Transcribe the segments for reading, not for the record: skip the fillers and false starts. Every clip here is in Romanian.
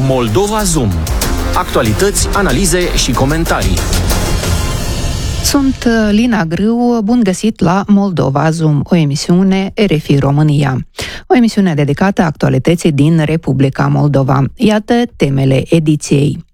Moldova Zoom. Actualități, analize și comentarii. Sunt Lina Grâu, bun găsit la Moldova Zoom, o emisiune RFI România. O emisiune dedicată actualității din Republica Moldova. Iată temele ediției.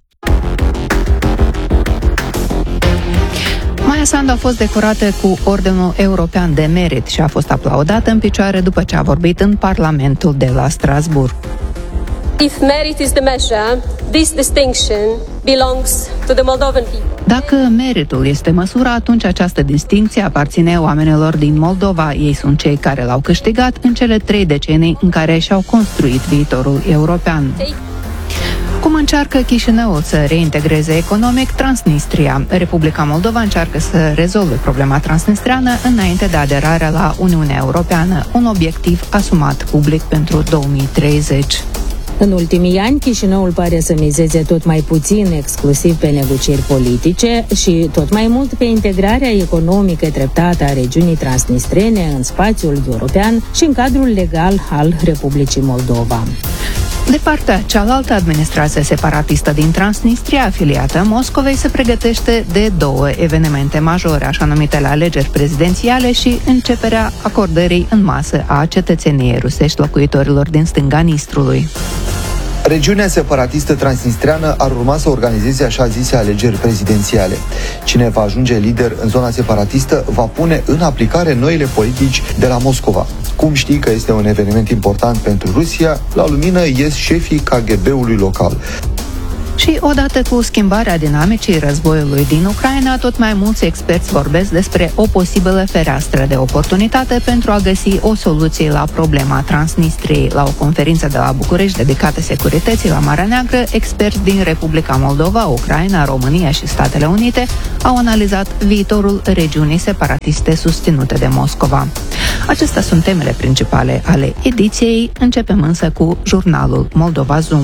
Maia Sandu a fost decorată cu Ordinul European de Merit și a fost aplaudată în picioare după ce a vorbit în Parlamentul de la Strasbourg. If merit is the measure, this distinction belongs to the Moldovan people. Dacă meritul este măsura, atunci această distincție aparține oamenilor din Moldova. Ei sunt cei care l-au câștigat în cele 3 decenii în care și-au construit viitorul european. Cum încearcă Chișinăul să reintegreze economic Transnistria? Republica Moldova încearcă să rezolve problema transnistreană înainte de aderarea la Uniunea Europeană, un obiectiv asumat public pentru 2030. În ultimii ani, Chișinăul pare să mizeze tot mai puțin exclusiv pe negocieri politice și tot mai mult pe integrarea economică treptată a regiunii transnistrene în spațiul european și în cadrul legal al Republicii Moldova. De partea cealaltă, administrația separatistă din Transnistria, afiliată Moscovei, se pregătește de 2 evenimente majore, așa numitele alegeri prezidențiale și începerea acordării în masă a cetățeniei rusești locuitorilor din stânga Nistrului. Regiunea separatistă transnistreană ar urma să organizeze așa zise alegeri prezidențiale. Cine va ajunge lider în zona separatistă va pune în aplicare noile politici de la Moscova. Cum știi că este un eveniment important pentru Rusia, la lumină ies șefii KGB-ului local. Și odată cu schimbarea dinamicii războiului din Ucraina, tot mai mulți experți vorbesc despre o posibilă fereastră de oportunitate pentru a găsi o soluție la problema Transnistriei. La o conferință de la București dedicată securității la Marea Neagră, experți din Republica Moldova, Ucraina, România și Statele Unite au analizat viitorul regiunii separatiste susținute de Moscova. Acestea sunt temele principale ale ediției. Începem însă cu jurnalul Moldova Zoom.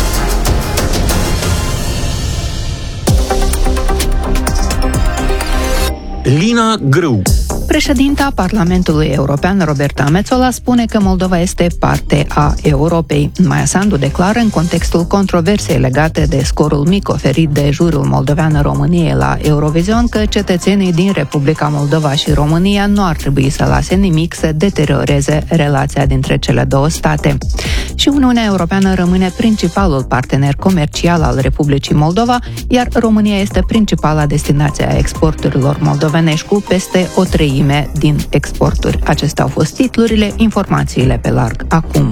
Lina Grâu. Președinta Parlamentului European, Roberta Metsola, spune că Moldova este parte a Europei. Maia Sandu declară în contextul controversei legate de scorul mic oferit de jurul moldovean României la Eurovision că cetățenii din Republica Moldova și România nu ar trebui să lase nimic să deterioreze relația dintre cele 2 state. Și Uniunea Europeană rămâne principalul partener comercial al Republicii Moldova, iar România este principala destinație a exporturilor moldovenești cu peste 1/3 din exporturi. Acestea au fost titlurile, informațiile pe larg acum.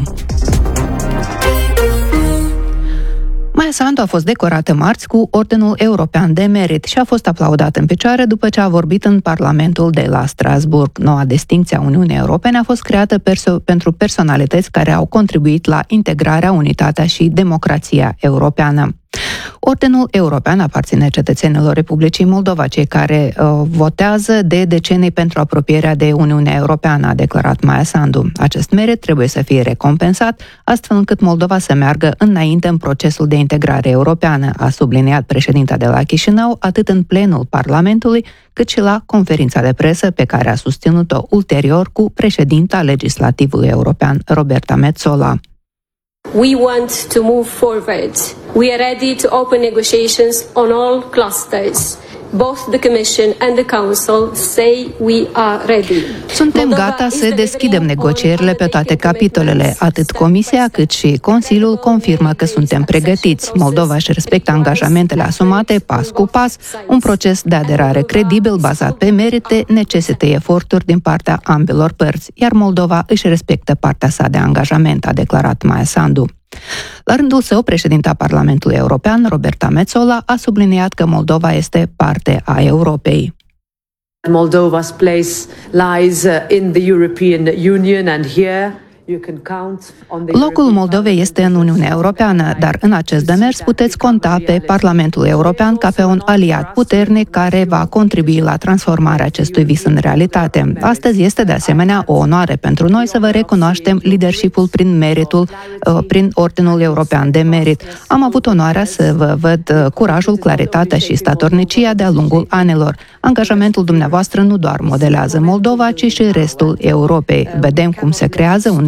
Maia Sandu a fost decorată marți cu Ordinul European de Merit și a fost aplaudată în picioare după ce a vorbit în Parlamentul de la Strasbourg. Noua distincție a Uniunii Europene a fost creată pentru personalități care au contribuit la integrarea, unitatea și democrația europeană. Ordinul European aparține cetățenilor Republicii Moldova, cei care votează de decenii pentru apropierea de Uniunea Europeană, a declarat Maia Sandu. Acest merit trebuie să fie recompensat, astfel încât Moldova să meargă înainte în procesul de integrare europeană, a subliniat președinta de la Chișinău, atât în plenul Parlamentului, cât și la conferința de presă pe care a susținut-o ulterior cu președinta legislativului european, Roberta Metsola. We want to move forward. We are ready to open negotiations on all clusters. Both the Commission and the Council say we are ready. Suntem gata să deschidem negocierile pe toate capitolele. Atât Comisia cât și Consiliul confirmă că suntem pregătiți. Moldova își respectă angajamentele asumate pas cu pas. Un proces de aderare credibil bazat pe merite necesită eforturi din partea ambelor părți, iar Moldova își respectă partea sa de angajament, a declarat Maia Sandu. La rândul său, președinta Parlamentului European, Roberta Metsola, a subliniat că Moldova este parte a Europei. Moldova's place lies in the European Union and here Locul Moldovei este în Uniunea Europeană, dar în acest demers puteți conta pe Parlamentul European ca pe un aliat puternic care va contribui la transformarea acestui vis în realitate. Astăzi este de asemenea o onoare pentru noi să vă recunoaștem leadership-ul prin Ordinul European de Merit. Am avut onoarea să vă văd curajul, claritatea și statornicia de-a lungul anilor. Angajamentul dumneavoastră nu doar modelează Moldova, ci și restul Europei. Vedem cum se creează un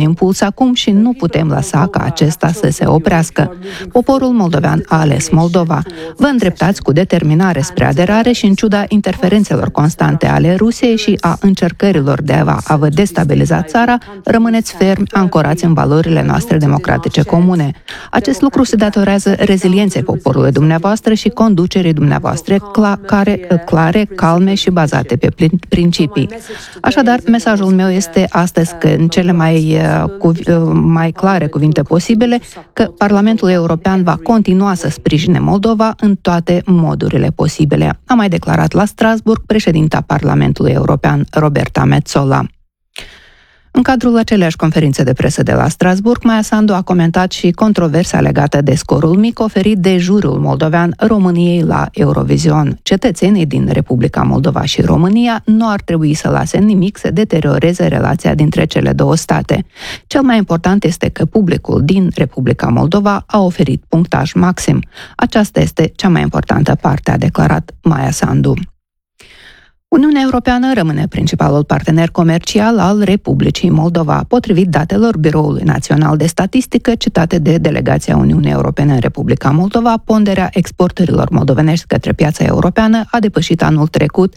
impuls acum și nu putem lăsa ca acesta să se oprească. Poporul moldovean a ales Moldova. Vă îndreptați cu determinare spre aderare și în ciuda interferențelor constante ale Rusiei și a încercărilor de a vă destabiliza țara, rămâneți fermi ancorați în valorile noastre democratice comune. Acest lucru se datorează rezilienței poporului dumneavoastră și conducerii dumneavoastră clare, calme și bazate pe principii. Așadar, mesajul meu este astăzi că în cele mai clare cuvinte posibile că Parlamentul European va continua să sprijine Moldova în toate modurile posibile, a mai declarat la Strasbourg președinta Parlamentului European Roberta Metsola. În cadrul aceleași conferințe de presă de la Strasbourg, Maia Sandu a comentat și controversa legată de scorul mic oferit de juriul moldovean României la Eurovision. Cetățenii din Republica Moldova și România nu ar trebui să lase nimic să deterioreze relația dintre cele două state. Cel mai important este că publicul din Republica Moldova a oferit punctaj maxim. Aceasta este cea mai importantă parte, a declarat Maia Sandu. Uniunea Europeană rămâne principalul partener comercial al Republicii Moldova, potrivit datelor Biroului Național de Statistică citate de delegația Uniunii Europene în Republica Moldova. Ponderea exporturilor moldovenești către piața europeană a depășit anul trecut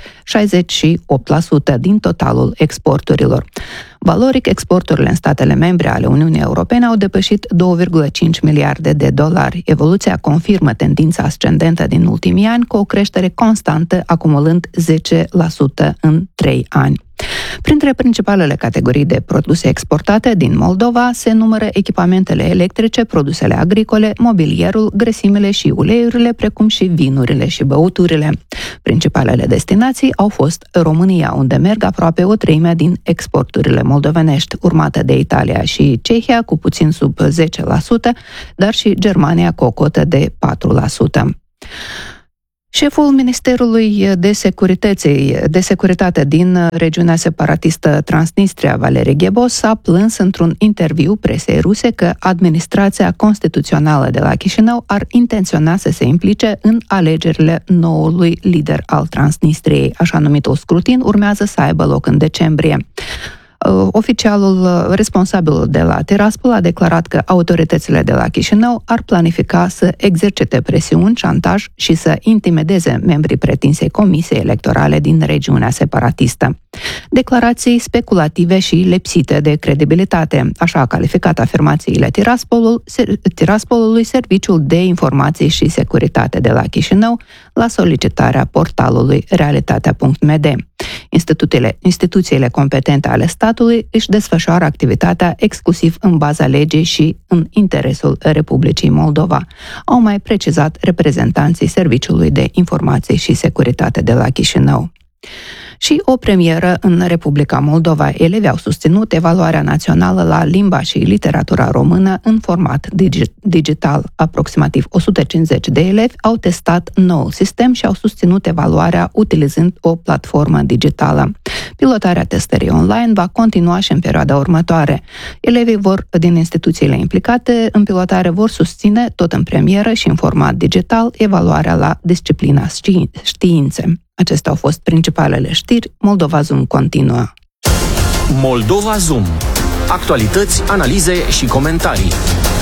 68% din totalul exporturilor. Valoric, exporturile în statele membre ale Uniunii Europene au depășit 2,5 miliarde de dolari. Evoluția confirmă tendința ascendentă din ultimii ani, cu o creștere constantă, acumulând 10% în 3 ani. Printre principalele categorii de produse exportate din Moldova se numără echipamentele electrice, produsele agricole, mobilierul, grăsimile și uleiurile, precum și vinurile și băuturile. Principalele destinații au fost România, unde merg aproape o treime din exporturile moldovenești, urmată de Italia și Cehia cu puțin sub 10%, dar și Germania cu o cotă de 4%. Șeful Ministerului de Securitate din regiunea separatistă Transnistria, Valeri Ghebos, s-a plâns într-un interviu presei ruse că administrația constituțională de la Chișinău ar intenționa să se implice în alegerile noului lider al Transnistriei. Așa numitul scrutin urmează să aibă loc în decembrie. Oficialul responsabil de la Tiraspol a declarat că autoritățile de la Chișinău ar planifica să exercite presiuni, șantaj și să intimideze membrii pretinsei comisii electorale din regiunea separatistă. Declarații speculative și lipsite de credibilitate, așa a calificat afirmațiile Tiraspolului Serviciul de Informații și Securitate de la Chișinău la solicitarea portalului realitatea.md. Instituțiile competente ale statului își desfășoară activitatea exclusiv în baza legii și în interesul Republicii Moldova, au mai precizat reprezentanții Serviciului de Informații și Securitate de la Chișinău. Și o premieră în Republica Moldova. Elevii au susținut evaluarea națională la limba și literatura română în format digital. Aproximativ 150 de elevi au testat noul sistem și au susținut evaluarea utilizând o platformă digitală. Pilotarea testării online va continua și în perioada următoare. Elevii din instituțiile implicate în pilotare vor susține, tot în premieră și în format digital, evaluarea la disciplina științe. Acestea au fost principalele știri. Moldova Zoom continuă. Moldova Zoom. Actualități, analize și comentarii.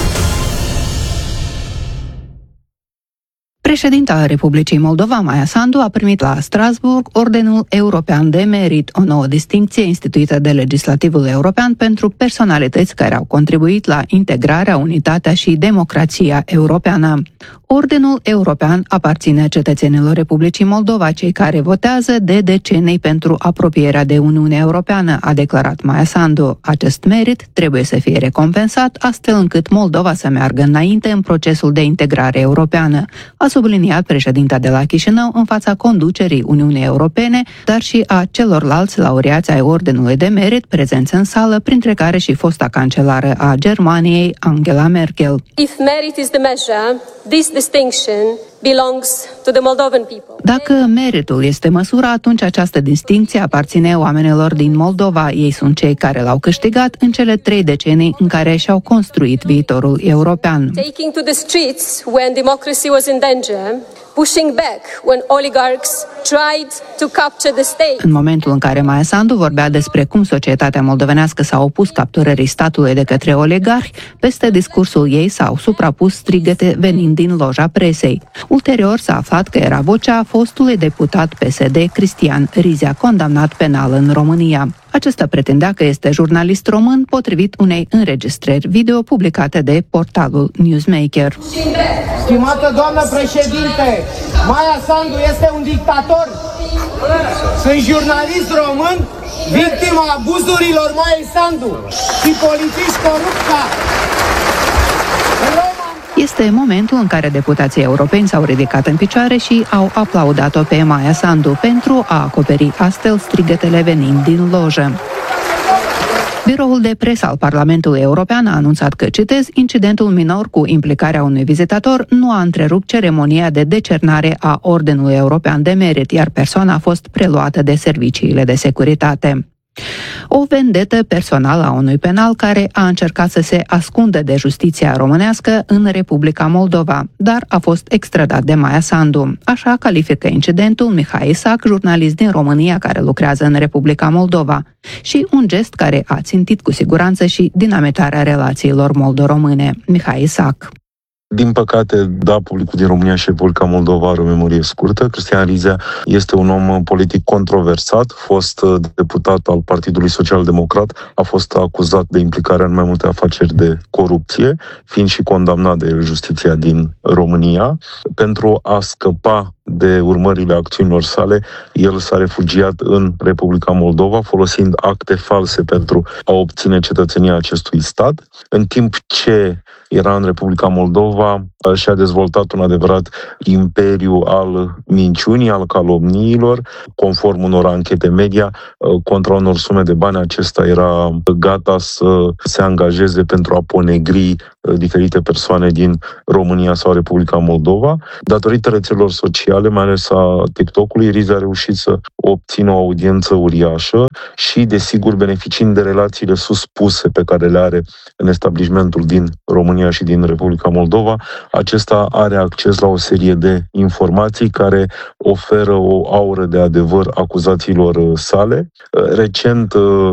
Președinta Republicii Moldova, Maia Sandu, a primit la Strasbourg Ordenul European de Merit, o nouă distincție instituită de legislativul european pentru personalități care au contribuit la integrarea, unitatea și democrația europeană. Ordinul european aparține cetățenilor Republicii Moldova, cei care votează de decenii pentru apropierea de Uniunea Europeană, a declarat Maia Sandu. Acest merit trebuie să fie recompensat astfel încât Moldova să meargă înainte în procesul de integrare europeană, a subliniat președinta de la Chișinău în fața conducerii Uniunii Europene, dar și a celorlalți laureați ai Ordinului de Merit prezenți în sală, printre care și fosta cancelară a Germaniei, Angela Merkel. If merit is the measure, this distinction belongs to the Moldovan people. Dacă meritul este măsura, atunci această distincție aparține oamenilor din Moldova. Ei sunt cei care l-au câștigat în cele 3 decenii în care și-au construit viitorul european. Taking to the streets when democracy was in danger, pushing back when oligarchs tried to capture the state. În momentul în care Maia Sandu vorbea despre cum societatea moldovenească s-a opus capturării statului de către oligarhi, peste discursul ei s-au suprapus strigăte venind din loja presei. Ulterior s-a aflat că era vocea fostului deputat PSD Cristian Rizea, condamnat penal în România. Acesta pretindea că este jurnalist român potrivit unei înregistrări video publicate de portalul Newsmaker. Stimată doamnă președinte, Maia Sandu este un dictator. Sunt jurnalist român, victima abuzurilor Maiei Sandu și polițiști corupți. Este momentul în care deputații europeni s-au ridicat în picioare și au aplaudat-o pe Maia Sandu pentru a acoperi astfel strigătele venind din lojă. Biroul de presă al Parlamentului European a anunțat că, citez, incidentul minor cu implicarea unui vizitator nu a întrerupt ceremonia de decernare a Ordinului European de Merit, iar persoana a fost preluată de serviciile de securitate. O vendetă personală a unui penal care a încercat să se ascundă de justiția românească în Republica Moldova, dar a fost extradat de Maia Sandu. Așa califică incidentul Mihai Isac, jurnalist din România care lucrează în Republica Moldova, și un gest care a țintit cu siguranță și dinamitarea relațiilor moldo-române. Mihai Isac. Din păcate, da, publicul din România și Republica Moldova are o memorie scurtă. Cristian Rizea este un om politic controversat, fost deputat al Partidului Social Democrat, a fost acuzat de implicare în mai multe afaceri de corupție, fiind și condamnat de justiția din România. Pentru a scăpa de urmările acțiunilor sale, el s-a refugiat în Republica Moldova, folosind acte false pentru a obține cetățenia acestui stat. În timp ce era în Republica Moldova, și-a dezvoltat un adevărat imperiu al minciunii, al calomniilor. Conform unor anchete media, contra unor sume de bani, acesta era gata să se angajeze pentru a ponegri diferite persoane din România sau Republica Moldova. Datorită rețelelor sociale, mai ales a TikTok-ului, Rizea a reușit să obțină o audiență uriașă și, desigur, beneficiind de relațiile suspuse pe care le are în establishmentul din România și din Republica Moldova, acesta are acces la o serie de informații care oferă o aură de adevăr acuzațiilor sale. Recent,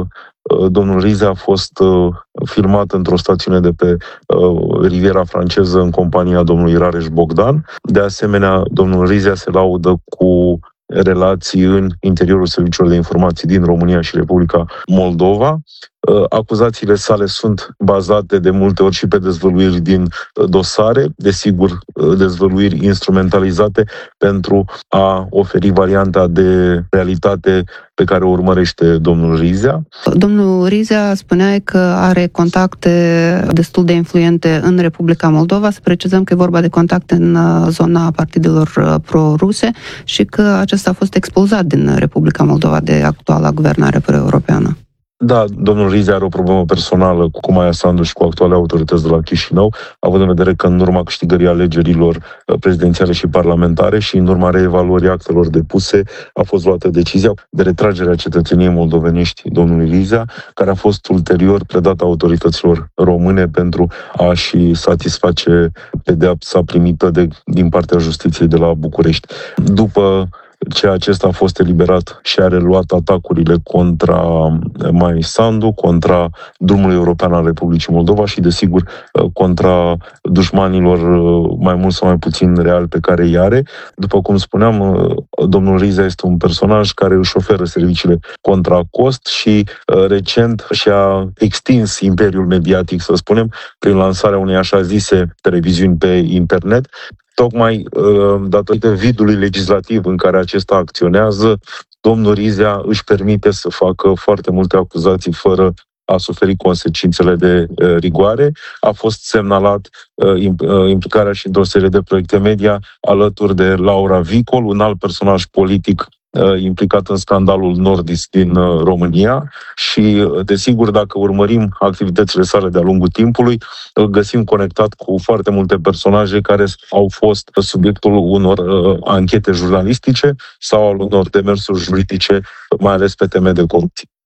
domnul Rizea a fost filmat într-o stațiune de pe Riviera franceză în compania domnului Rareș Bogdan. De asemenea, domnul Rizea se laudă cu relații în interiorul serviciilor de informații din România și Republica Moldova. Acuzațiile sale sunt bazate de multe ori și pe dezvăluiri din dosare, desigur dezvăluiri instrumentalizate pentru a oferi varianta de realitate pe care o urmărește domnul Rizea. Domnul Rizea spunea că are contacte destul de influente în Republica Moldova. Să precizăm că e vorba de contacte în zona partidelor pro-ruse și că acesta a fost expulzat din Republica Moldova de actuala guvernare pro-europeană. Da, domnul Rizea are o problemă personală cu Maia Sandu și cu actuale autorități de la Chișinău, având în vedere că în urma câștigării alegerilor prezidențiale și parlamentare și în urma reevaluării actelor depuse a fost luată decizia de retragere a cetățeniei moldovenești domnului Rizea, care a fost ulterior predată autorităților române pentru a-și satisface pedeapsa primită din partea justiției de la București. După ce acesta a fost eliberat și a reluat atacurile contra Maiei Sandu, contra drumului european al Republicii Moldova și, desigur, contra dușmanilor mai mult sau mai puțin reali pe care îi are. După cum spuneam, domnul Rizea este un personaj care își oferă serviciile contra cost și recent și-a extins imperiul mediatic, să spunem, prin lansarea unei așa zise televiziuni pe internet. Tocmai datorită vidului legislativ în care acesta acționează, domnul Rizea își permite să facă foarte multe acuzații fără a suferi consecințele de rigoare. A fost semnalat implicarea și într-o serie de proiecte media alături de Laura Vicol, un alt personaj politic implicat în scandalul Nordis din România și, desigur, dacă urmărim activitățile sale de-a lungul timpului, îl găsim conectat cu foarte multe personaje care au fost subiectul unor anchete jurnalistice sau al unor demersuri juridice, mai ales pe teme de corupție.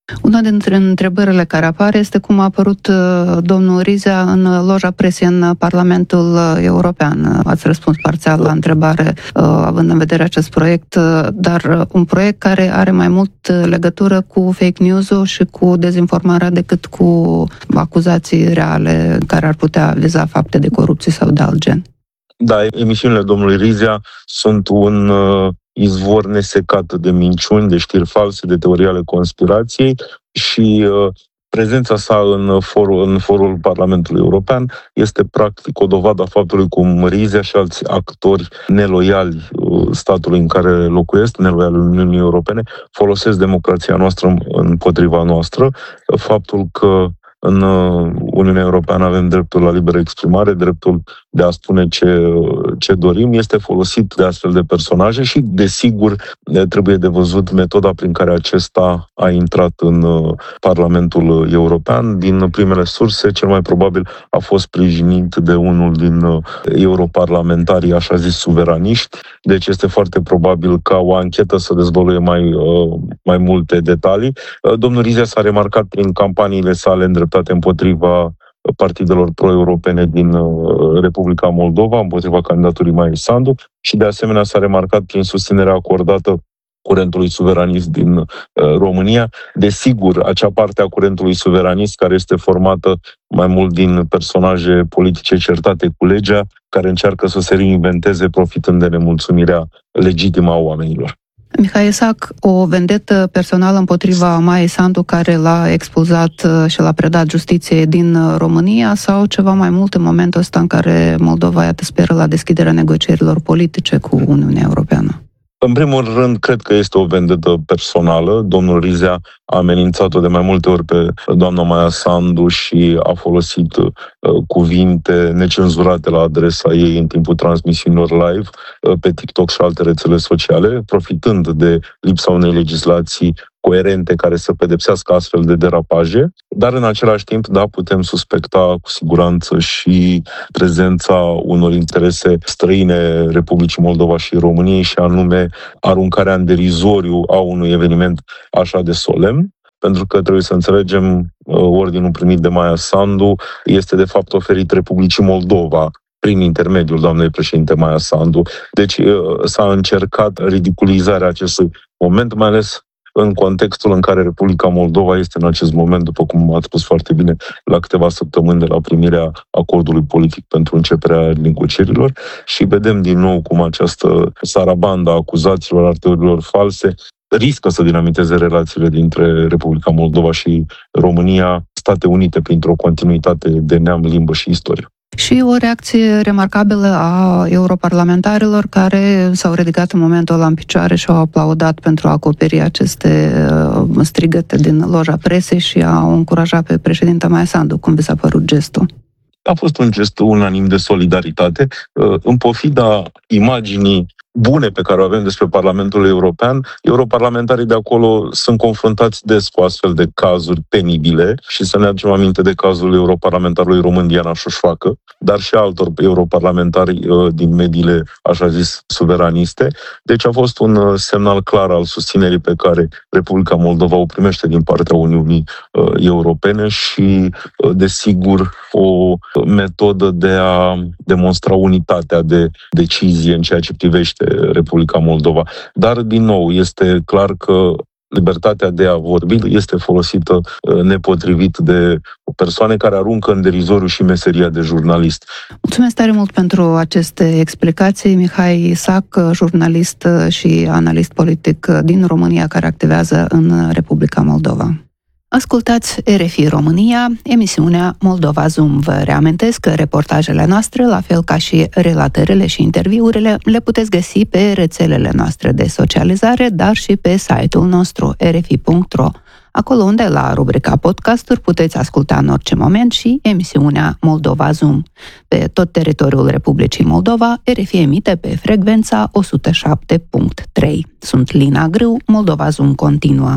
Una dintre întrebările care apare este cum a apărut domnul Rizea în loja presei în Parlamentul European. Ați răspuns parțial la întrebare, având în vedere acest proiect, dar un proiect care are mai mult legătură cu fake news-ul și cu dezinformarea decât cu acuzații reale care ar putea viza fapte de corupție sau de alt gen. Da, emisiunile domnului Rizea sunt un izvor nesecat de minciuni, de știri false, de teorii ale conspirației și prezența sa în forul Parlamentului European este practic o dovadă a faptului cum Rizea și alți actori neloiali statului în care locuiesc, neloiali Uniunii Europene, folosesc democrația noastră împotriva noastră. Faptul că în Uniunea Europeană avem dreptul la liberă exprimare, dreptul de a spune ce dorim, este folosit de astfel de personaje și, desigur, trebuie de văzut metoda prin care acesta a intrat în Parlamentul European. Din primele surse, cel mai probabil a fost sprijinit de unul din europarlamentarii, așa zis, suveraniști, deci este foarte probabil ca o anchetă să dezvăluie mai multe detalii. Domnul Rizea s-a remarcat prin campaniile sale îndreptate împotriva partidelor pro-europene din Republica Moldova, împotriva candidaturii Maiei Sandu și de asemenea s-a remarcat prin susținerea acordată curentului suveranist din România. Desigur, acea parte a curentului suveranist care este formată mai mult din personaje politice certate cu legea, care încearcă să se reinventeze profitând de nemulțumirea legitimă a oamenilor. Mihai Isac, o vendetă personală împotriva Maiei Sandu care l-a expulzat și l-a predat justiției din România sau ceva mai mult în momentul ăsta în care Moldova, iată, speră la deschiderea negocierilor politice cu Uniunea Europeană? În primul rând, cred că este o vendetă personală. Domnul Rizea a amenințat-o de mai multe ori pe doamna Maia Sandu și a folosit cuvinte necenzurate la adresa ei în timpul transmisiunilor live pe TikTok și alte rețele sociale, profitând de lipsa unei legislații coerente care să pedepsească astfel de derapaje, dar în același timp, da, putem suspecta cu siguranță și prezența unor interese străine Republicii Moldova și României, și anume aruncarea în derizoriu a unui eveniment așa de solemn, pentru că trebuie să înțelegem, ordinul primit de Maia Sandu este de fapt oferit Republicii Moldova prin intermediul doamnei președinte Maia Sandu. Deci s-a încercat ridiculizarea acestui moment, mai ales în contextul în care Republica Moldova este în acest moment, după cum ați spus foarte bine, la câteva săptămâni de la primirea acordului politic pentru începerea negocierilor și vedem din nou cum această sarabandă a acuzațiilor, a teoriilor false riscă să dinamiteze relațiile dintre Republica Moldova și România, State Unite, printr-o continuitate de neam, limbă și istorie. Și o reacție remarcabilă a europarlamentarilor care s-au ridicat în momentul ăla în picioare și au aplaudat pentru a acoperi aceste strigăte din loja presei și au încurajat pe președinta Maia Sandu. Cum vi s-a părut gestul? A fost un gest unanim de solidaritate, în pofida imaginii bune pe care o avem despre Parlamentul European. Europarlamentarii de acolo sunt confruntați des cu astfel de cazuri penibile și să ne aducem aminte de cazul europarlamentarului român Diana Șoșoacă, dar și altor europarlamentari din mediile, așa zis, suveraniste. Deci a fost un semnal clar al susținerii pe care Republica Moldova o primește din partea Uniunii Europene și, desigur, o metodă de a demonstra unitatea de decizie în ceea ce privește Republica Moldova. Dar, din nou, este clar că libertatea de a vorbi este folosită nepotrivit de persoane care aruncă în derizoriu și meseria de jurnalist. Mulțumesc tare mult pentru aceste explicații. Mihai Isac, jurnalist și analist politic din România care activează în Republica Moldova. Ascultați RFI România, emisiunea Moldova Zoom. Vă reamintesc că reportajele noastre, la fel ca și relatările și interviurile, le puteți găsi pe rețelele noastre de socializare, dar și pe site-ul nostru rfi.ro. Acolo unde, la rubrica podcasturi, puteți asculta în orice moment și emisiunea Moldova Zoom. Pe tot teritoriul Republicii Moldova, RFI emite pe frecvența 107.3. Sunt Lina Grâu, Moldova Zoom continuă.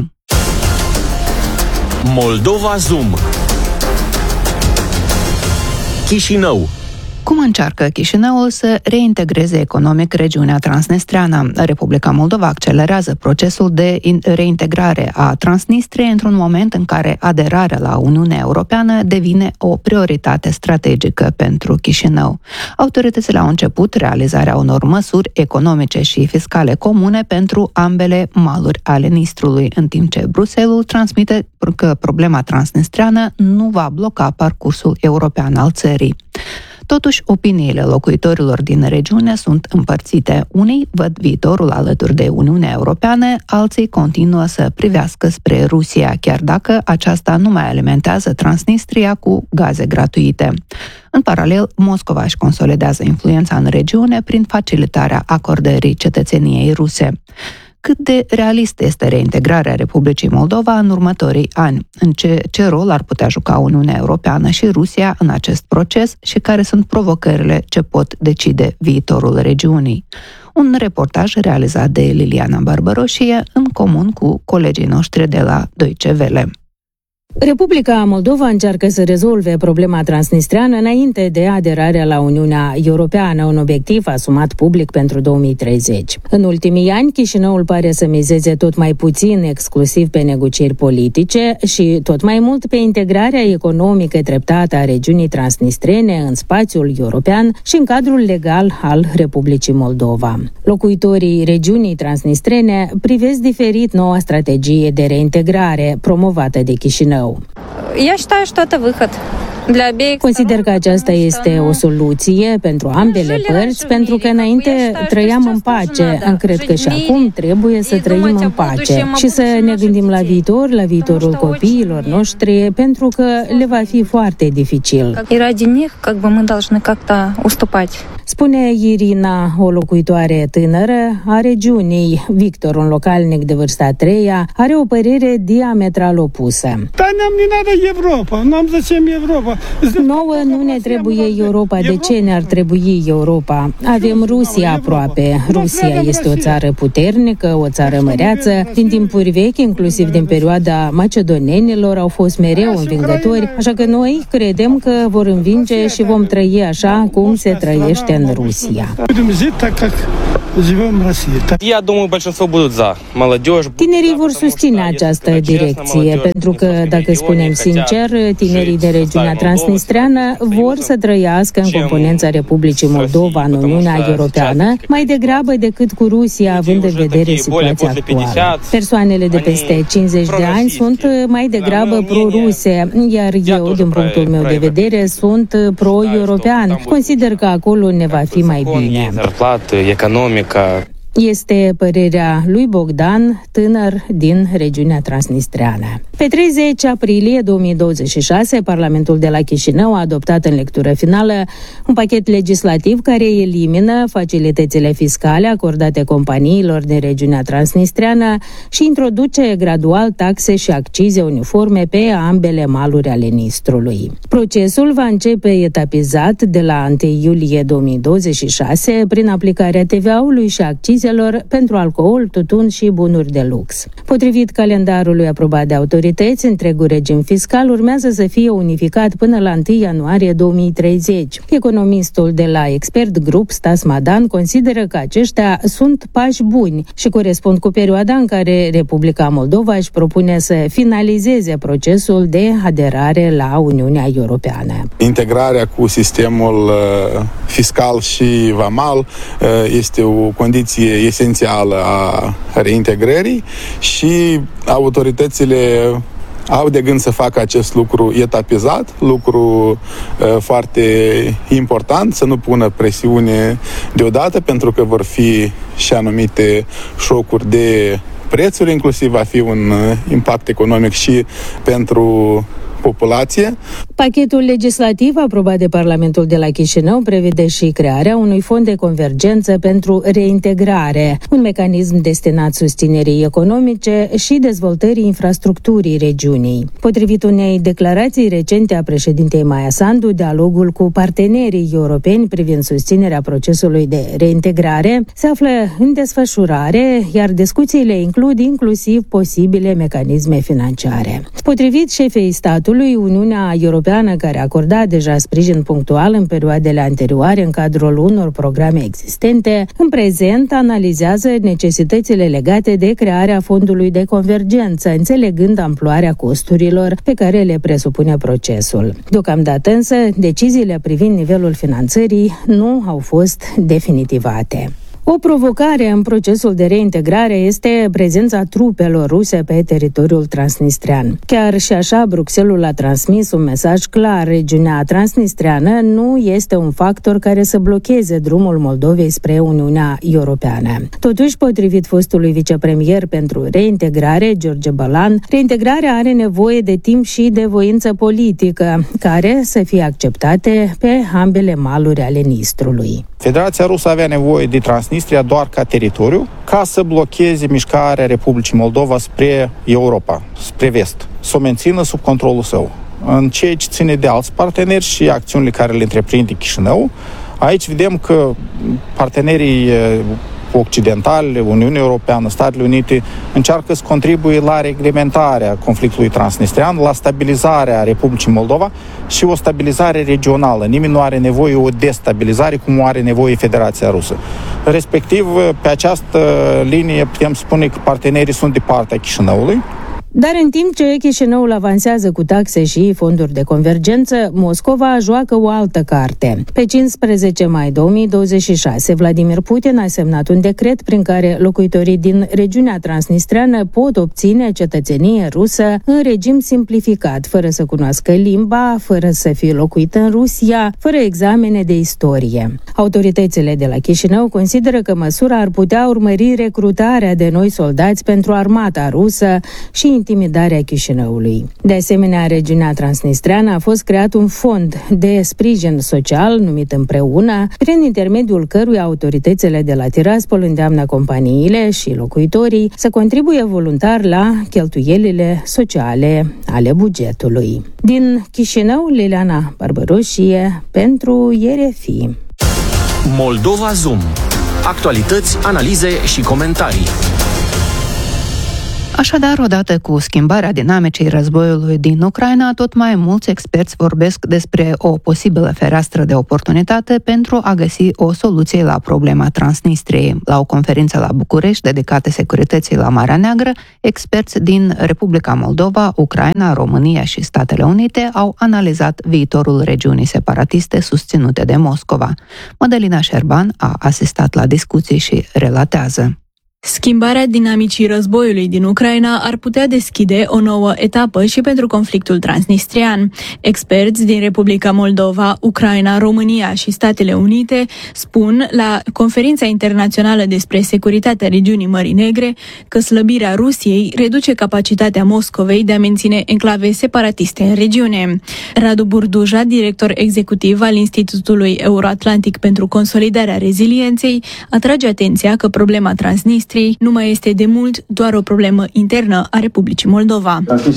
Moldova Zoom. Chișinău, Cum încearcă Chișinăul să reintegreze economic regiunea transnistreană? Republica Moldova accelerează procesul de reintegrare a Transnistriei într-un moment în care aderarea la Uniunea Europeană devine o prioritate strategică pentru Chișinău. Autoritățile au început realizarea unor măsuri economice și fiscale comune pentru ambele maluri ale Nistrului, în timp ce Bruxelles transmite că problema transnistreană nu va bloca parcursul european al țării. Totuși, opiniile locuitorilor din regiune sunt împărțite. Unii văd viitorul alături de Uniunea Europeană, alții continuă să privească spre Rusia, chiar dacă aceasta nu mai alimentează Transnistria cu gaze gratuite. În paralel, Moscova își consolidează influența în regiune prin facilitarea acordării cetățeniei ruse. Cât de realistă este reintegrarea Republicii Moldova în următorii ani? În ce rol ar putea juca Uniunea Europeană și Rusia în acest proces și care sunt provocările ce pot decide viitorul regiunii? Un reportaj realizat de Liliana Barbaroșie în comun cu colegii noștri de la Deutsche Welle. Republica Moldova încearcă să rezolve problema transnistreană înainte de aderarea la Uniunea Europeană, un obiectiv asumat public pentru 2030. În ultimii ani, Chișinăul pare să mizeze tot mai puțin exclusiv pe negocieri politice și tot mai mult pe integrarea economică treptată a regiunii transnistrene în spațiul european și în cadrul legal al Republicii Moldova. Locuitorii regiunii transnistrene privesc diferit noua strategie de reintegrare promovată de Chișinău. Consider că aceasta este o soluție pentru ambele părți, pentru că înainte trăiam în pace. Cred că și acum trebuie să trăim în pace și să ne gândim la viitor, la viitorul copiilor noștri, pentru că le va fi foarte dificil. Spune Irina, o locuitoare tânără a regiunii. Victor, un localnic de vârsta a treia, are o părere diametral opusă. Nouă nu ne trebuie Europa. De ce ne-ar trebui Europa? Avem Rusia aproape. Rusia este o țară puternică, o țară măreață. Din timpuri vechi, inclusiv din perioada macedonenilor, au fost mereu învingători, așa că noi credem că vor învinge și vom trăi așa cum se trăiește în Rusia. Tinerii vor susține această direcție, pentru că, dacă spunem sincer, tinerii de regiunea transnistreană vor să trăiască în componența Republicii Moldova în Uniunea Europeană, mai degrabă decât cu Rusia, având în vedere situația actuală. Persoanele de peste 50 de ani sunt mai degrabă pro-ruse, iar eu, din punctul meu de vedere, sunt pro-european. Consider că acolo ne va fi mai bine. Este părerea lui Bogdan, tânăr din regiunea transnistreană. Pe 30 aprilie 2026, Parlamentul de la Chișinău a adoptat în lectură finală un pachet legislativ care elimină facilitățile fiscale acordate companiilor din regiunea transnistreană și introduce gradual taxe și accize uniforme pe ambele maluri ale Nistrului. Procesul va începe etapizat de la 1 iulie 2026 prin aplicarea TVA-ului și accizelor pentru alcool, tutun și bunuri de lux. Potrivit calendarului aprobat de autorități, întregul regim fiscal urmează să fie unificat până la 1 ianuarie 2030. Economistul de la Expert Group, Stas Madan, consideră că aceștia sunt pași buni și corespund cu perioada în care Republica Moldova își propune să finalizeze procesul de aderare la Uniunea Europeană. Integrarea cu sistemul fiscal și vamal este o condiție esențială a reintegrării și autoritățile au de gând să facă acest lucru etapizat, lucru foarte important, să nu pună presiune deodată, pentru că vor fi și anumite șocuri de prețuri, inclusiv va fi un impact economic și pentru populație. Pachetul legislativ aprobat de Parlamentul de la Chișinău prevede și crearea unui fond de convergență pentru reintegrare, un mecanism destinat susținerii economice și dezvoltării infrastructurii regiunii. Potrivit unei declarații recente a președintei Maia Sandu, dialogul cu partenerii europeni privind susținerea procesului de reintegrare se află în desfășurare, iar discuțiile includ inclusiv posibile mecanisme financiare. Potrivit șefei statului, Uniunea Europeană Europeană, care acorda deja sprijin punctual în perioadele anterioare în cadrul unor programe existente, în prezent analizează necesitățile legate de crearea fondului de convergență, înțelegând amploarea costurilor pe care le presupune procesul. Deocamdată însă, deciziile privind nivelul finanțării nu au fost definitivate. O provocare în procesul de reintegrare este prezența trupelor ruse pe teritoriul transnistrean. Chiar și așa, Bruxelles a transmis un mesaj clar: regiunea transnistreană nu este un factor care să blocheze drumul Moldovei spre Uniunea Europeană. Totuși, potrivit fostului vicepremier pentru reintegrare, George Bălan, reintegrarea are nevoie de timp și de voință politică, care să fie acceptate pe ambele maluri ale Nistrului. Federația Rusă avea nevoie de Transnistria doar ca teritoriu, ca să blocheze mișcarea Republicii Moldova spre Europa, spre vest, să o mențină sub controlul său. În ceea ce ține de alți parteneri și acțiunile care le întreprinde Chișinău, aici vedem că partenerii occidentali, Uniunea Europeană, Statele Unite, încearcă să contribuie la reglementarea conflictului transnistrean, la stabilizarea Republicii Moldova și o stabilizare regională. Nimeni nu are nevoie o destabilizare cum o are nevoie Federația Rusă. Respectiv, pe această linie putem spune că partenerii sunt de partea Chișinăului. Dar în timp ce Chișinăul avansează cu taxe și fonduri de convergență, Moscova joacă o altă carte. Pe 15 mai 2026, Vladimir Putin a semnat un decret prin care locuitorii din regiunea transnistreană pot obține cetățenie rusă în regim simplificat, fără să cunoască limba, fără să fie locuit în Rusia, fără examene de istorie. Autoritățile de la Chișinău consideră că măsura ar putea urmări recrutarea de noi soldați pentru armata rusă și intimidarea Chișinăului. De asemenea, în regiunea transnistreană a fost creat un fond de sprijin social numit Împreună, prin intermediul căruia autoritățile de la Tiraspol îndeamnă companiile și locuitorii să contribuie voluntar la cheltuielile sociale ale bugetului. Din Chișinău, Liliana Barbaroșie pentru RFI. Moldova Zoom. Actualități, analize și comentarii. Așadar, odată cu schimbarea dinamicii războiului din Ucraina, tot mai mulți experți vorbesc despre o posibilă fereastră de oportunitate pentru a găsi o soluție la problema Transnistriei. La o conferință la București dedicată securității la Marea Neagră, experți din Republica Moldova, Ucraina, România și Statele Unite au analizat viitorul regiunii separatiste susținute de Moscova. Mădălina Șerban a asistat la discuții și relatează. Schimbarea dinamicii războiului din Ucraina ar putea deschide o nouă etapă și pentru conflictul transnistrian. Experți din Republica Moldova, Ucraina, România și Statele Unite spun la Conferința Internațională despre Securitatea Regiunii Mării Negre că slăbirea Rusiei reduce capacitatea Moscovei de a menține enclave separatiste în regiune. Radu Burduja, director executiv al Institutului Euroatlantic pentru Consolidarea Rezilienței, atrage atenția că problema Transnistriei nu mai este de mult doar o problemă internă a Republicii Moldova.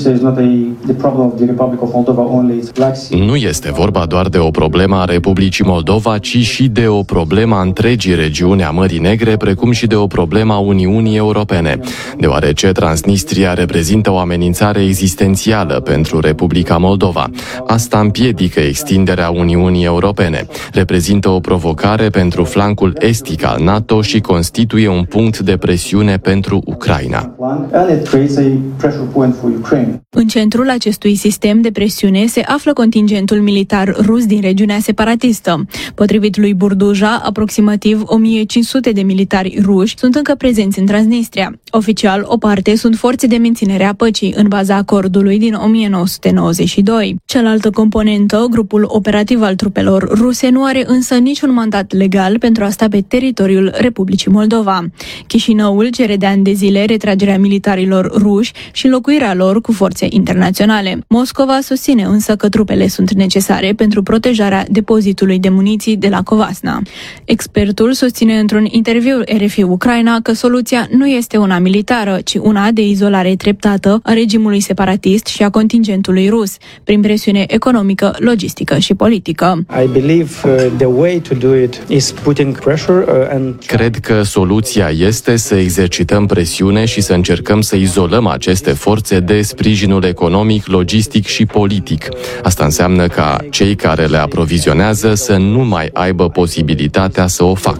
Nu este vorba doar de o problemă a Republicii Moldova, ci și de o problemă a întregii regiuni a Mării Negre, precum și de o problemă a Uniunii Europene, deoarece Transnistria reprezintă o amenințare existențială pentru Republica Moldova. Asta împiedică extinderea Uniunii Europene, reprezintă o provocare pentru flancul estic al NATO și constituie un punct de presiune pentru Ucraina. În centrul acestui sistem de presiune se află contingentul militar rus din regiunea separatistă. Potrivit lui Burduja, aproximativ 1500 de militari ruși sunt încă prezenți în Transnistria. Oficial, o parte sunt forțe de menținere a păcii în baza acordului din 1992. Cealaltă componentă, grupul operativ al trupelor ruse, nu are însă niciun mandat legal pentru a sta pe teritoriul Republicii Moldova. Chișinăul cere de ani de zile retragerea militarilor ruși și înlocuirea lor cu forțe internaționale. Moscova susține însă că trupele sunt necesare pentru protejarea depozitului de muniții de la Covasna. Expertul susține într-un interviu RFI Ucraina că soluția nu este una militară, ci una de izolare treptată a regimului separatist și a contingentului rus, prin presiune economică, logistică și politică. Cred că soluția este să exercităm presiune și să încercăm să izolăm aceste forțe de sprijinul economic, logistic și politic. Asta înseamnă ca cei care le aprovizionează să nu mai aibă posibilitatea să o facă.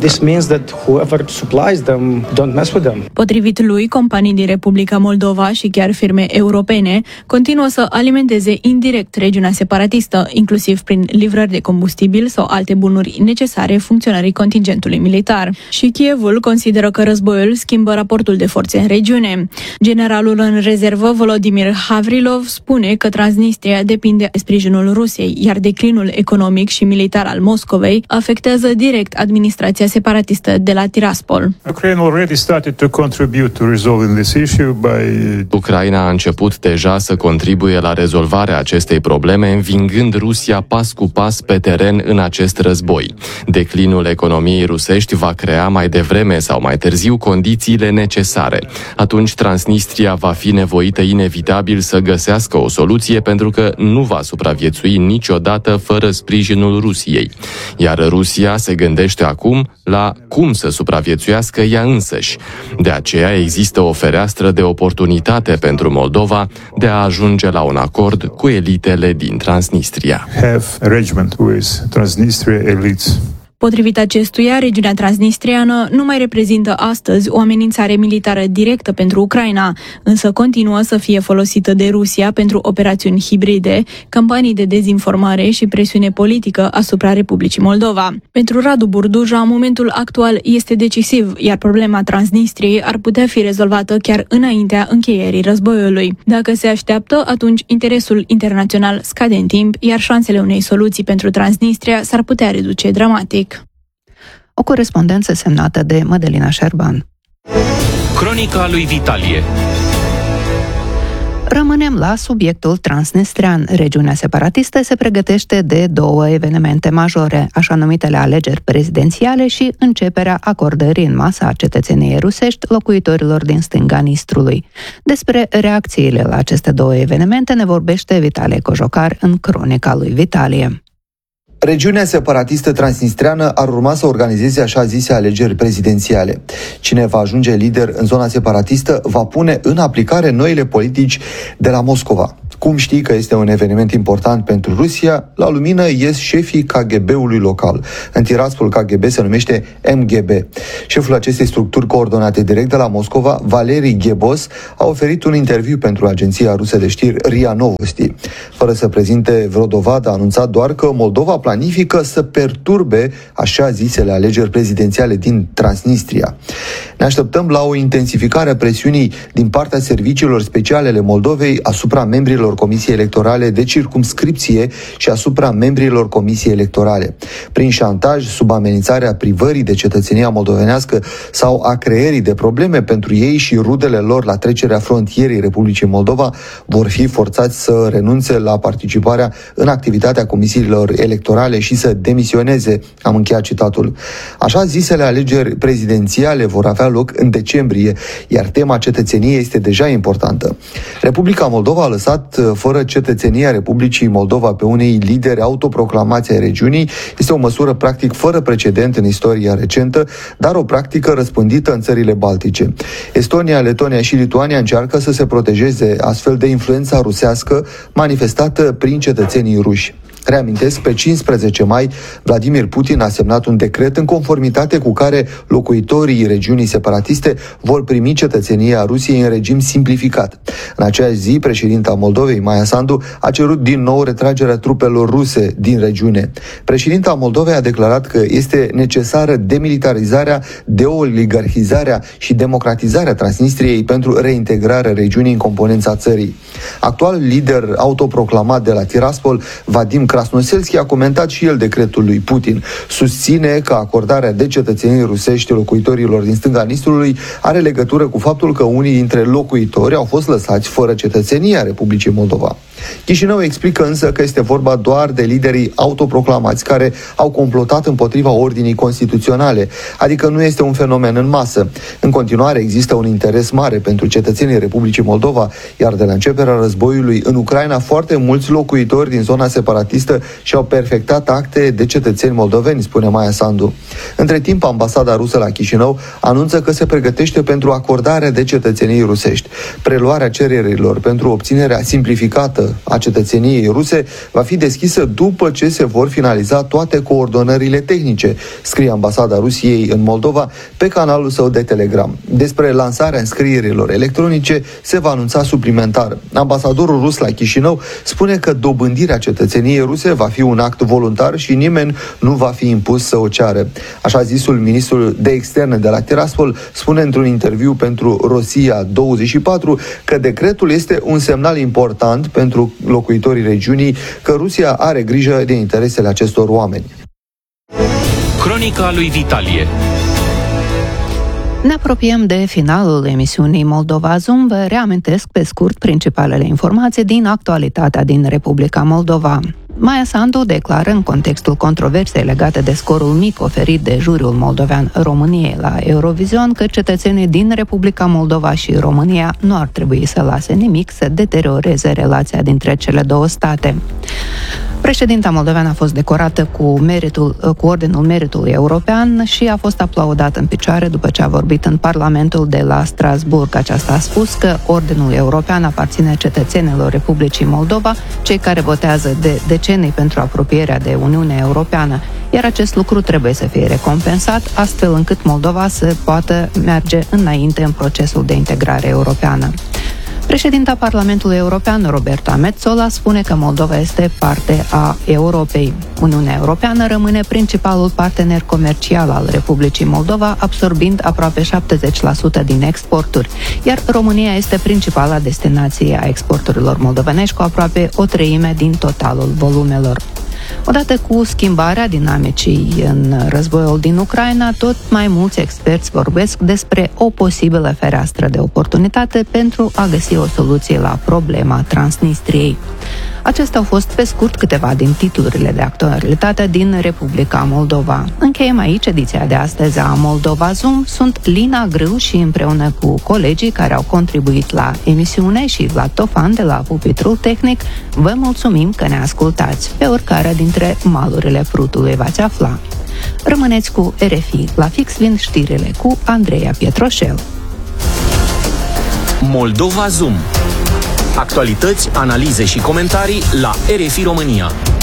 Potrivit lui, companii din Republica Moldova și chiar firme europene continuă să alimenteze indirect regiunea separatistă, inclusiv prin livrări de combustibil sau alte bunuri necesare funcționării contingentului militar. Și Kievul consideră că războiul schimbă raportul de forțe în regiune. Generalul în rezervă, Volodymyr Havrilov, spune că Transnistria depinde de sprijinul Rusiei, iar declinul economic și militar al Moscovei afectează direct administrația separatistă de la Tiraspol. Ucraina a început deja să contribuie la rezolvarea acestei probleme, învingând Rusia pas cu pas pe teren în acest război. Declinul economiei rusești va crea mai devreme sau mai târziu condițiile necesare. Atunci Transnistria va fi nevoită inevitabil să găsească o soluție, pentru că nu va supraviețui niciodată fără sprijinul Rusiei. Iar Rusia se gândește acum la cum să supraviețuiască ea însăși. De aceea există o fereastră de oportunitate pentru Moldova de a ajunge la un acord cu elitele din Transnistria. Potrivit acestuia, regiunea transnistriană nu mai reprezintă astăzi o amenințare militară directă pentru Ucraina, însă continuă să fie folosită de Rusia pentru operațiuni hibride, campanii de dezinformare și presiune politică asupra Republicii Moldova. Pentru Radu Burduja, momentul actual este decisiv, iar problema Transnistriei ar putea fi rezolvată chiar înaintea încheierii războiului. Dacă se așteaptă, atunci interesul internațional scade în timp, iar șansele unei soluții pentru Transnistria s-ar putea reduce dramatic. O corespondență semnată de Mădălina Șerban. Cronica lui Vitalie. Rămânem la subiectul transnistrean. Regiunea separatistă se pregătește de două evenimente majore, așa numitele alegeri prezidențiale și începerea acordării în masă a cetățeniei rusești locuitorilor din stânga Nistrului. Despre reacțiile la aceste două evenimente ne vorbește Vitalie Cojocar în Cronica lui Vitalie. Regiunea separatistă transnistreană ar urma să organizeze așa zise alegeri prezidențiale. Cine va ajunge lider în zona separatistă va pune în aplicare noile politici de la Moscova. Cum știi că este un eveniment important pentru Rusia? La lumină ies șefii KGB-ului local. În Tiraspol KGB se numește MGB. Șeful acestei structuri coordonate direct de la Moscova, Valeri Ghebos, a oferit un interviu pentru agenția rusă de știri RIA Novosti. Fără să prezinte vreo dovadă, a anunțat doar că Moldova planifică să perturbe așa zisele alegeri prezidențiale din Transnistria. Ne așteptăm la o intensificare a presiunii din partea serviciilor speciale ale Moldovei asupra membrilor Comisiei Electorale de circumscripție și asupra membrilor Comisiei Electorale. Prin șantaj, sub amenințarea privării de cetățenia moldovenească sau a creierii de probleme pentru ei și rudele lor la trecerea frontierei Republicii Moldova, vor fi forțați să renunțe la participarea în activitatea comisiilor electorale și să demisioneze, am încheiat citatul. Așa zisele alegeri prezidențiale vor avea loc în decembrie, iar tema cetățeniei este deja importantă. Republica Moldova a lăsat fără cetățenia Republicii Moldova pe unei lideri autoproclamați ai regiunii. Este o măsură practic fără precedent în istoria recentă, dar o practică răspândită în țările baltice. Estonia, Letonia și Lituania încearcă să se protejeze astfel de influența rusească manifestată prin cetățenii ruși. Reamintesc, pe 15 mai, Vladimir Putin a semnat un decret în conformitate cu care locuitorii regiunii separatiste vor primi cetățenia Rusiei în regim simplificat. În aceeași zi, președinta Moldovei, Maia Sandu, a cerut din nou retragerea trupelor ruse din regiune. Președinta Moldovei a declarat că este necesară demilitarizarea, deoligarhizarea și democratizarea Transnistriei pentru reintegrarea regiunii în componența țării. Actual lider autoproclamat de la Tiraspol, Vadim Krasnoselski, a comentat și el decretul lui Putin. Susține că acordarea de cetățenii rusești locuitorilor din stânga Nistrului are legătură cu faptul că unii dintre locuitori au fost lăsați fără cetățenia Republicii Moldova. Chișinău explică însă că este vorba doar de liderii autoproclamați care au complotat împotriva ordinii constituționale, adică nu este un fenomen în masă. În continuare există un interes mare pentru cetățenii Republicii Moldova, iar de la începerea războiului în Ucraina, foarte mulți locuitori din zona separatistă și-au perfectat acte de cetățeni moldoveni, spune Maia Sandu. Între timp, ambasada rusă la Chișinău anunță că se pregătește pentru acordarea de cetățenii rusești. Preluarea cererilor pentru obținerea simplificată a cetățeniei ruse va fi deschisă după ce se vor finaliza toate coordonările tehnice, scrie ambasada Rusiei în Moldova pe canalul său de Telegram. Despre lansarea înscrierilor electronice se va anunța suplimentar. Ambasadorul rus la Chișinău spune că dobândirea cetățeniei ruse va fi un act voluntar și nimeni nu va fi impus să o ceară. Așa zisul ministrul de externe de la Tiraspol spune într-un interviu pentru Rosia 24 că decretul este un semnal important pentru locuitorii regiunii că Rusia are grijă de interesele acestor oameni. Cronica lui Vitalie. Ne apropiem de finalul emisiunii Moldova Zoom. Vă reamintesc pe scurt principalele informații din actualitatea din Republica Moldova. Maia Sandu declară în contextul controversei legate de scorul mic oferit de juriul moldovean României la Eurovision că cetățenii din Republica Moldova și România nu ar trebui să lase nimic să deterioreze relația dintre cele două state. Președinta moldoveană a fost decorată cu Ordinul Meritului European și a fost aplaudată în picioare după ce a vorbit în Parlamentul de la Strasburg. Aceasta a spus că Ordinul European aparține cetățenilor Republicii Moldova, cei care votează de decenii pentru apropierea de Uniunea Europeană, iar acest lucru trebuie să fie recompensat, astfel încât Moldova să poată merge înainte în procesul de integrare europeană. Președinta Parlamentului European, Roberta Metsola, spune că Moldova este parte a Europei. Uniunea Europeană rămâne principalul partener comercial al Republicii Moldova, absorbind aproape 70% din exporturi, iar România este principala destinație a exporturilor moldovenești, cu aproape o treime din totalul volumelor. Odată cu schimbarea dinamicii în războiul din Ucraina, tot mai mulți experți vorbesc despre o posibilă fereastră de oportunitate pentru a găsi o soluție la problema Transnistriei. Acestea au fost, pe scurt, câteva din titlurile de actualitate din Republica Moldova. Încheiem aici ediția de astăzi a Moldova Zoom. Sunt Lina Grâu și împreună cu colegii care au contribuit la emisiune și Vlad Tofan de la Pupitrul Tehnic, vă mulțumim că ne ascultați. Pe oricare dintre malurile Prutului v-ați afla. Rămâneți cu RFI. La fix vin știrile cu Andreea Pietroșel. Moldova Zoom. Actualități, analize și comentarii la RFI România.